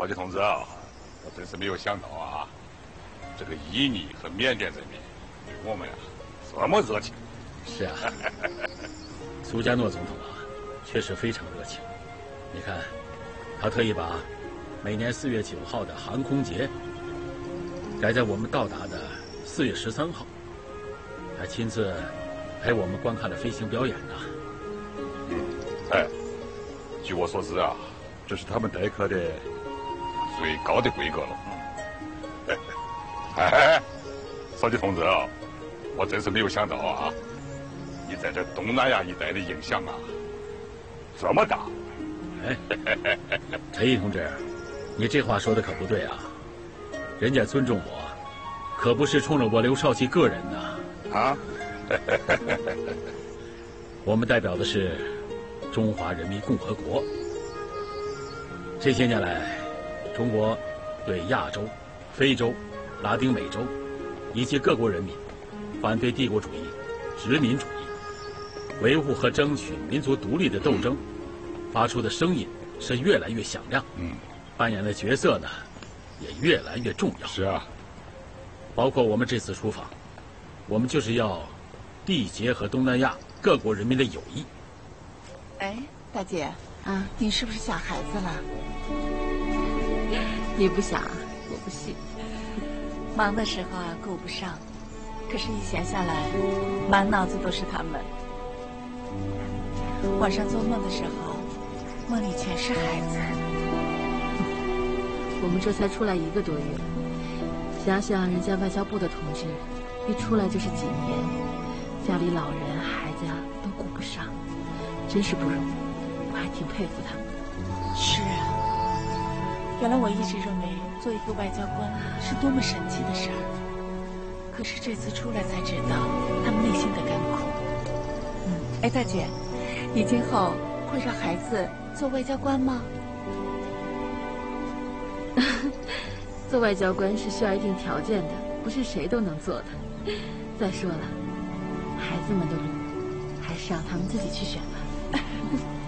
少杰同志啊，我真是没有想到啊，这个印尼和缅甸人民对我们呀这么热情。 是啊，苏加诺总统啊，确实非常热情。你看，他特意把每年4月9号的航空节改在我们到达的4月13号，还亲自陪我们观看了飞行表演呢。 哎，据我所知啊，这是他们待客的最高的规格了。哎，少杰同志啊，我真是没有想到啊，你在这东南亚一带的影响啊这么大。 哎，陈毅同志，你这话说的可不对啊！人家尊重我，可不是冲着我刘少奇个人呐。 啊？ 我们代表的是中华人民共和国。这些年来，中国对亚洲、非洲、拉丁美洲以及各国人民反对帝国主义、殖民主义，维护和争取民族独立的斗争，发出的声音是越来越响亮，扮演的角色呢也越来越重要。 是啊， 包括我们这次出访，我们就是要缔结和东南亚各国人民的友谊。 哎，大姐啊，你是不是想孩子了？ 你不想，我不信。 忙的时候啊顾不上，可是一闲下来，满脑子都是他们。晚上做梦的时候，梦里全是孩子。 我们这才出来1个多月，想想人家外交部的同志，一出来就是几年，家里老人孩子啊都顾不上，真是不容易，我还挺佩服他们。 是啊，原来我一直认为做一个外交官是多么神奇的事儿，可是这次出来才知道他们内心的甘苦。哎，大姐，你今后会让孩子做外交官吗？ 做外交官是需要一定条件的，不是谁都能做的。再说了，孩子们的路还是让他们自己去选吧。